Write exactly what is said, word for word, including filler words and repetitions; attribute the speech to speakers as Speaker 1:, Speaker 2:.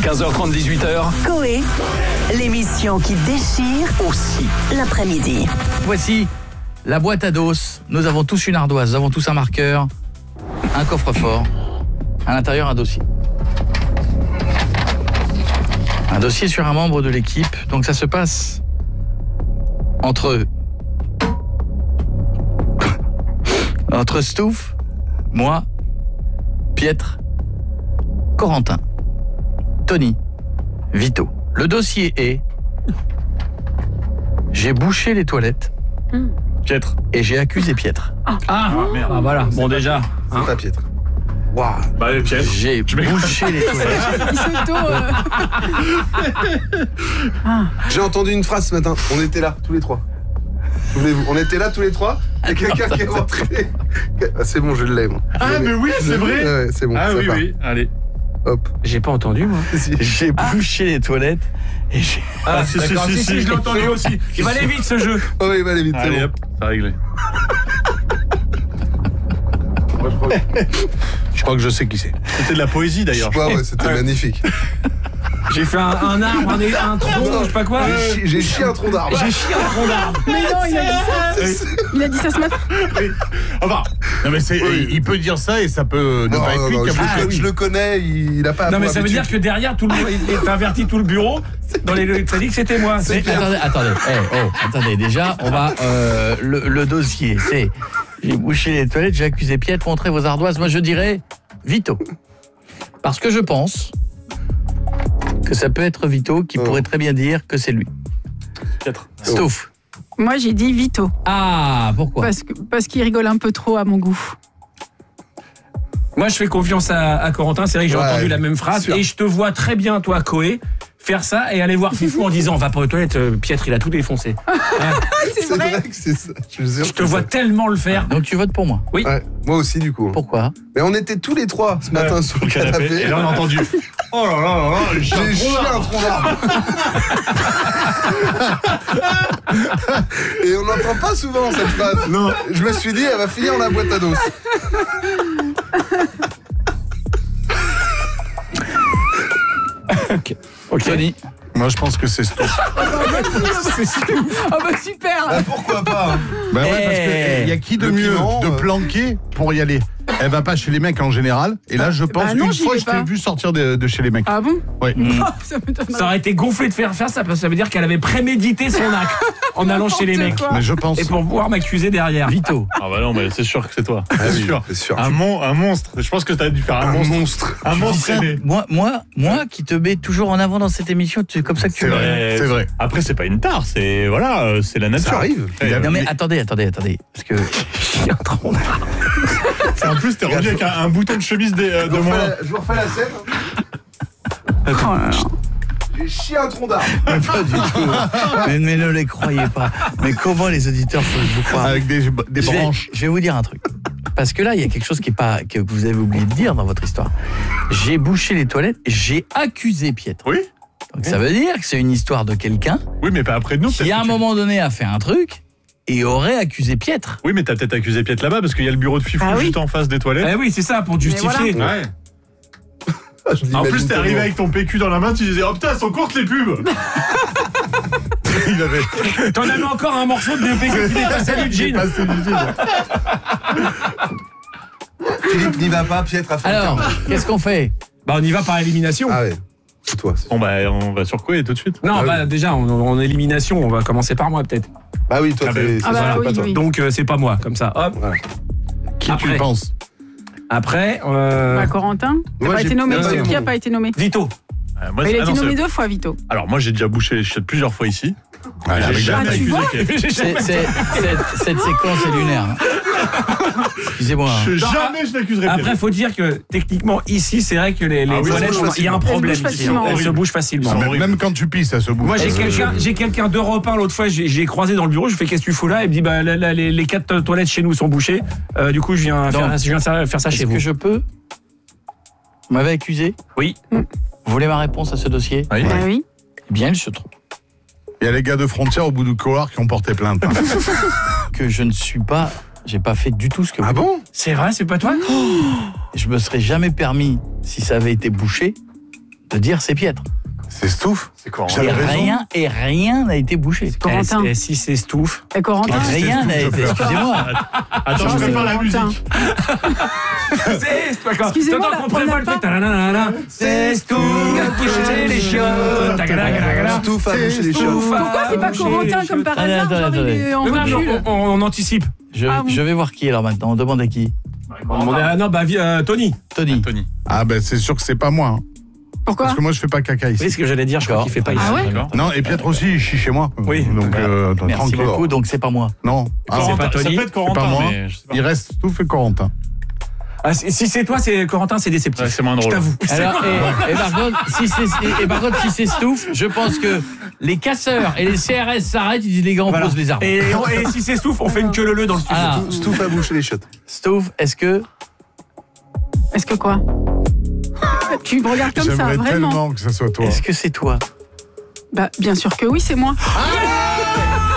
Speaker 1: quinze heures trente, dix-huit heures.
Speaker 2: Coé, l'émission qui déchire aussi l'après-midi.
Speaker 3: Voici la boîte à dos. Nous avons tous une ardoise, nous avons tous un marqueur, un coffre-fort, à l'intérieur un dossier. Un dossier sur un membre de l'équipe, donc ça se passe entre entre Stouff, moi, Pietre, Corentin, Tony, Vito. Le dossier est: j'ai bouché les toilettes.
Speaker 4: Pietre.
Speaker 3: Et j'ai accusé Pietre.
Speaker 4: Ah, ah merde. Ah, voilà. Bon, déjà.
Speaker 5: C'est hein. Pas Pietre.
Speaker 4: Waouh. Bah, Pietre.
Speaker 3: J'ai bouché les toilettes.
Speaker 6: Il s'auto. Euh...
Speaker 5: ah. J'ai entendu une phrase ce matin. On était là, tous les trois. Souvenez-vous, on était là tous les trois. Il y a quelqu'un qui est rentré. Ah, c'est bon, je l'ai, moi.
Speaker 4: Ah, mais oui, c'est vrai.
Speaker 5: Ouais, c'est bon.
Speaker 4: Ah, oui,
Speaker 5: part.
Speaker 4: oui. Allez.
Speaker 5: Hop.
Speaker 4: J'ai pas entendu, moi.
Speaker 3: J'ai ah. bouché les toilettes. Et j'ai...
Speaker 4: Ah, ah si, si, si, si, si, je l'ai entendu aussi. Il va aller vite, ce jeu.
Speaker 5: Oh, oui, il va aller vite,
Speaker 4: allez,
Speaker 5: c'est
Speaker 4: hop,
Speaker 5: bon.
Speaker 4: c'est réglé.
Speaker 5: Moi, je, crois que...
Speaker 4: je crois que je sais qui c'est. C'était de la poésie, d'ailleurs.
Speaker 5: Ouais, ouais, c'était ouais. magnifique.
Speaker 4: J'ai fait un, un arbre, un, un tronc, non, je sais pas quoi.
Speaker 5: J'ai, j'ai chié un tronc d'arbre.
Speaker 4: J'ai chié un tronc d'arbre.
Speaker 6: Mais non, il a dit ça. Oui. Il a dit ça ce matin.
Speaker 7: Oui. Enfin, non mais c'est, oui. il peut dire ça et ça peut
Speaker 5: non,
Speaker 7: ne pas être lui qui a bouché.
Speaker 5: Ah, oui. Je le connais, il a pas.
Speaker 4: Non mais ça veut dire que derrière tout le, il averti tout le bureau. Dans les, t'as dit que c'était moi.
Speaker 3: C'est attendez, attendez, hey, oh, attendez. Déjà, on va euh, le, le dossier. C'est j'ai bouché les toilettes, j'ai accusé Pietre, montrez vos ardoises. Moi, je dirais Vito, parce que je pense que ça peut être Vito qui oh. pourrait très bien dire que c'est lui.
Speaker 4: Pietre.
Speaker 3: Stouff.
Speaker 6: Moi, j'ai dit Vito.
Speaker 3: Ah, pourquoi ?
Speaker 6: Parce que parce qu'il rigole un peu trop à mon goût.
Speaker 4: Moi, je fais confiance à, à Corentin. C'est vrai que j'ai ouais, entendu la même phrase. Et je te vois très bien, toi, Coé, faire ça et aller voir Fifou en disant « Va pas aux toilettes, euh, Pietre, il a tout défoncé. »
Speaker 6: C'est, c'est vrai.
Speaker 5: vrai que c'est ça. Je,
Speaker 4: je te vois ça. Tellement le faire.
Speaker 3: Donc tu votes pour moi ?
Speaker 4: Oui.
Speaker 5: Ouais, moi aussi, du coup.
Speaker 3: Pourquoi ?
Speaker 5: Mais on était tous les trois ce matin ouais, sur le canapé. canapé.
Speaker 4: Et là, on a entendu « Oh là là là là,
Speaker 5: j'ai chié un tronc d'arbre. » Et on n'entend pas souvent cette phrase.
Speaker 4: Non.
Speaker 5: Je me suis dit, elle va finir dans la boîte à dos.
Speaker 3: Ok. Ok. Tony.
Speaker 7: Moi, je pense que c'est Stouff.
Speaker 6: C'est Stouff. Ah bah super.
Speaker 5: Bah, pourquoi pas hein.
Speaker 7: Bah ouais, hey. Parce qu'il y a qui de mieux piment, de planquer pour y aller. Elle va pas chez les mecs en général. Et là, je pense bah non, une fois, je t'ai vu sortir de, de chez les mecs.
Speaker 6: Ah bon ?
Speaker 7: Oui.
Speaker 6: Mmh. Oh, ça,
Speaker 4: ça aurait été gonflé de faire faire ça, parce que ça veut dire qu'elle avait prémédité son acte en allant chez les mecs.
Speaker 7: Mais je pense.
Speaker 4: Et pour pouvoir m'accuser derrière.
Speaker 3: Vito.
Speaker 4: Ah bah non, mais c'est sûr que c'est toi.
Speaker 5: Ah
Speaker 4: c'est,
Speaker 5: oui,
Speaker 4: sûr.
Speaker 5: c'est sûr.
Speaker 4: Un, mon, un monstre. Je pense que t'as dû faire un,
Speaker 5: un
Speaker 4: monstre.
Speaker 5: monstre.
Speaker 4: Un monstre.
Speaker 3: Moi, moi, moi qui te mets toujours en avant dans cette émission, c'est comme ça que tu
Speaker 7: c'est vrai. C'est vrai.
Speaker 4: Après, c'est pas une tare, c'est voilà, c'est la nature.
Speaker 5: Ça arrive.
Speaker 3: Et non mais attendez, attendez, attendez, parce que j'ai un tronc d'arbre.
Speaker 4: En plus, t'es revenu avec un, un bouton de chemise de, euh, de moi.
Speaker 5: Je vous refais la scène.
Speaker 6: Oh là là.
Speaker 5: J'ai chié un tronc d'arbre.
Speaker 3: Mais pas du tout. Mais, mais ne les croyez pas. Mais comment les auditeurs peuvent vous croire ?
Speaker 7: Avec des, des
Speaker 3: je
Speaker 7: branches.
Speaker 3: Vais, je vais vous dire un truc. Parce que là, il y a quelque chose qui est pas, que vous avez oublié de dire dans votre histoire. J'ai bouché les toilettes, j'ai accusé Pietre.
Speaker 4: Oui.
Speaker 3: Donc oui. Ça veut dire que c'est une histoire de quelqu'un.
Speaker 4: Oui, mais pas après de nous.
Speaker 3: Qui à un tu... moment donné a fait un truc. Et aurait accusé Pietre.
Speaker 4: Oui, mais t'as peut-être accusé Pietre là-bas parce qu'il y a le bureau de Fifou ah, juste oui. en face des toilettes. Eh oui, c'est ça, pour justifier. Voilà. Ouais. En plus, t'es arrivé avec ton P Q dans la main, tu disais « Oh putain, elles sont courtes les pubs !» Il avait... T'en avais encore un morceau de P Q qui dépassait du jean.
Speaker 5: Philippe n'y va pas, Pietre a fait.
Speaker 3: Alors, qu'est-ce qu'on fait ?
Speaker 4: Bah, on y va par élimination.
Speaker 5: Ah ouais. C'est toi. C'est...
Speaker 4: Bon bah on va sur quoi tout de suite ? Non,
Speaker 5: ah
Speaker 4: bah
Speaker 5: oui.
Speaker 4: déjà en, en élimination, on va commencer par moi peut-être.
Speaker 5: Bah oui, toi, ah t'es,
Speaker 6: ah bah, oui,
Speaker 5: pas toi.
Speaker 6: Oui.
Speaker 4: Donc euh, c'est pas moi, comme ça. Hop.
Speaker 5: Voilà.
Speaker 7: Qui
Speaker 4: après,
Speaker 7: tu penses ?
Speaker 4: Après, euh...
Speaker 6: bah, Corentin. T'as
Speaker 5: moi,
Speaker 6: pas été nommé.
Speaker 5: Euh,
Speaker 6: Qui a pas été nommé ?
Speaker 4: Vito.
Speaker 6: Euh, moi, il a été ah, nommé deux fois, Vito.
Speaker 4: Alors moi j'ai déjà bouché les chiottes plusieurs fois ici.
Speaker 7: Ah,
Speaker 4: j'ai jamais
Speaker 6: ah,
Speaker 4: accusé
Speaker 3: c'est, c'est, cette, cette séquence est lunaire. Excusez-moi.
Speaker 4: Je, jamais je n'accuserai pas. Après, faut dire que techniquement ici, c'est vrai que les, les ah oui, toilettes, il y a un problème.
Speaker 6: Elles se bougent facilement.
Speaker 4: Elles se bougent facilement.
Speaker 7: Même, même quand tu pisses, ça se bouge.
Speaker 4: Moi, j'ai quelqu'un, j'ai quelqu'un d'Europe un l'autre fois. J'ai, j'ai croisé dans le bureau. Je fais qu'est-ce que tu fous là ? Il me dit bah là, là, les, les quatre toilettes chez nous sont bouchées. Euh, du coup, je viens, faire, je viens faire ça chez vous.
Speaker 3: Est-ce que je peux ? Vous m'avez accusé ?
Speaker 4: Oui.
Speaker 3: Vous voulez ma réponse à ce dossier ?
Speaker 4: Oui.
Speaker 6: Bah oui.
Speaker 3: Eh bien, il se trouve.
Speaker 7: Il y a les gars de frontière au bout du couloir qui ont porté plainte.
Speaker 3: Que je ne suis pas, j'ai pas fait du tout ce que vous
Speaker 5: Ah bon ?
Speaker 4: C'est vrai, c'est pas toi ?
Speaker 3: Je me serais jamais permis, si ça avait été bouché, de dire c'est Pietre.
Speaker 7: C'est Stouff.
Speaker 4: C'est Corentin.
Speaker 3: Et rien, et rien n'a été bouché.
Speaker 6: Corentin.
Speaker 1: Et si c'est Stouff.
Speaker 6: Et Corentin.
Speaker 3: Rien n'a été. Excusez-moi.
Speaker 4: Attends, je prépare la musique.
Speaker 1: C'est toi quand
Speaker 6: Excusez-moi,
Speaker 1: t'entends qu'on prévoit le fait. C'est Stouff qui bouge les chiottes.
Speaker 5: Stouff a bouché les chiottes.
Speaker 6: Pourquoi c'est pas Corentin comme par hasard?
Speaker 3: Attendez,
Speaker 6: Genre, il
Speaker 3: attendez.
Speaker 6: est en
Speaker 1: Non, non,
Speaker 6: recul.
Speaker 1: non, on, on anticipe.
Speaker 3: Je,
Speaker 6: Ah bon.
Speaker 3: je vais voir qui alors maintenant. On demande à qui.
Speaker 1: On demande à- non, bah, euh, Tony.
Speaker 3: Tony.
Speaker 4: Tony.
Speaker 7: Ah ben c'est sûr que c'est pas moi. Hein.
Speaker 6: Pourquoi?
Speaker 7: Parce que moi je fais pas caca ici.
Speaker 1: Oui, ce que j'allais dire, je crois qu'il fait pas ici.
Speaker 6: Ah ouais?
Speaker 7: Non, et Pietre aussi, il chie chez moi.
Speaker 1: Oui.
Speaker 7: Donc euh, attends,
Speaker 3: Merci
Speaker 7: tranquille.
Speaker 3: beaucoup. Donc c'est pas moi.
Speaker 7: Non. Ah,
Speaker 1: C'est pas
Speaker 4: Ça
Speaker 1: Tony.
Speaker 4: peut être
Speaker 7: c'est pas
Speaker 4: Corentin,
Speaker 7: moi.
Speaker 4: mais je sais pas.
Speaker 7: Il reste Stouff et Corentin.
Speaker 1: Ah, si si c'est toi, c'est Corentin, c'est déceptif.
Speaker 4: Ouais, c'est moins drôle.
Speaker 1: Je t'avoue.
Speaker 3: Alors, et, et par contre, si c'est et, et par contre, si c'est Stouff, je pense que les casseurs et les C R S s'arrêtent. Ils disent les gars, on
Speaker 1: Voilà.
Speaker 3: pose les armes.
Speaker 1: Et, et si c'est Stouff, on fait une queue leu leu dans le studio.
Speaker 3: Ah,
Speaker 5: Stouff a bouché les chiottes.
Speaker 3: Stouff, est-ce que
Speaker 6: Est-ce que quoi? Tu me regardes comme ça,
Speaker 7: J'aimerais
Speaker 6: vraiment?
Speaker 7: tellement que ça soit toi.
Speaker 3: est-ce que c'est toi?
Speaker 6: Bah, bien sûr que oui, c'est moi.